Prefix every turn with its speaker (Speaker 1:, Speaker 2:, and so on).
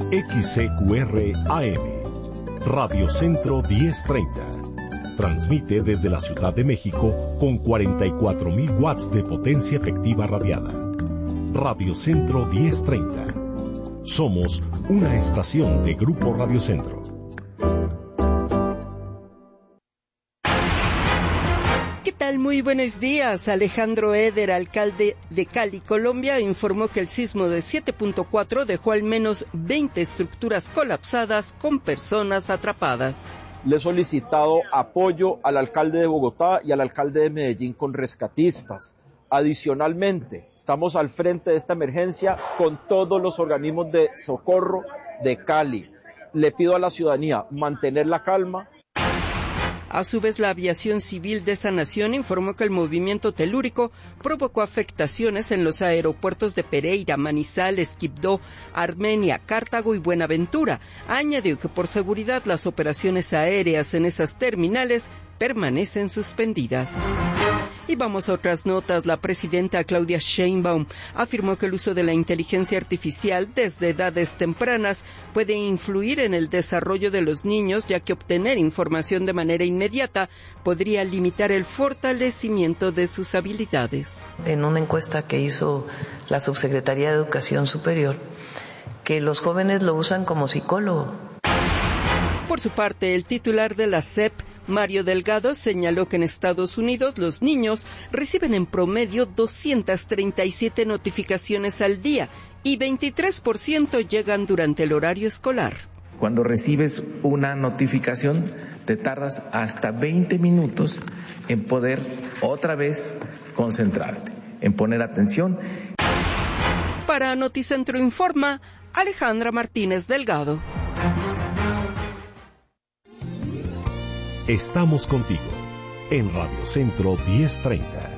Speaker 1: XCQR AM, Radio Centro 1030. Transmite desde la Ciudad de México con 44.000 watts de potencia efectiva radiada. Radio Centro 1030. Somos una estación de Grupo Radio Centro.
Speaker 2: ¿Qué tal? Muy buenos días. Alejandro Eder, alcalde de Cali, Colombia, informó que el sismo de 7.4 dejó al menos 20 estructuras colapsadas con personas atrapadas.
Speaker 3: Le he solicitado apoyo al alcalde de Bogotá y al alcalde de Medellín con rescatistas. Adicionalmente, estamos al frente de esta emergencia con todos los organismos de socorro de Cali. Le pido a la ciudadanía mantener la calma.
Speaker 2: A su vez, la aviación civil de esa nación informó que el movimiento telúrico provocó afectaciones en los aeropuertos de Pereira, Manizales, Quibdó, Armenia, Cartago y Buenaventura. Añadió que por seguridad las operaciones aéreas en esas terminales permanecen suspendidas. Y vamos a otras notas. La presidenta Claudia Sheinbaum afirmó que el uso de la inteligencia artificial desde edades tempranas puede influir en el desarrollo de los niños, ya que obtener información de manera inmediata podría limitar el fortalecimiento de sus habilidades.
Speaker 4: En una encuesta que hizo la Subsecretaría de Educación Superior, que los jóvenes lo usan como psicólogo.
Speaker 2: Por su parte, el titular de la SEP, Mario Delgado, señaló que en Estados Unidos los niños reciben en promedio 237 notificaciones al día y 23% llegan durante el horario escolar.
Speaker 5: Cuando recibes una notificación, te tardas hasta 20 minutos en poder otra vez concentrarte, en poner atención.
Speaker 2: Para Noticentro Informa, Alejandra Martínez Delgado.
Speaker 1: Estamos contigo en Radio Centro 1030.